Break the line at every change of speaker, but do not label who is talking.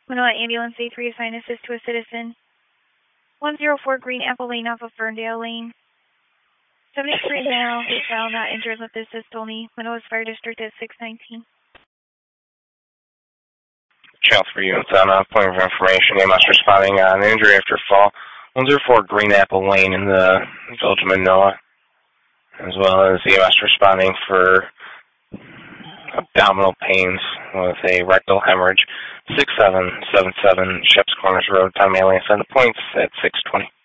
Manoa Ambulance 83 assign assist to a citizen. 104 Green Apple Lane off of Ferndale Lane. 73 male, not injured, left assist only. Manoa's Fire District at 619.
Channel 3 units on a point of information. EMS responding on injury after fall. 104 Green Apple Lane in the village of Manoa, as well as EMS responding for abdominal pains with a rectal hemorrhage. 6777 Sheps Corners Road, Tom Alias, and the points at 620.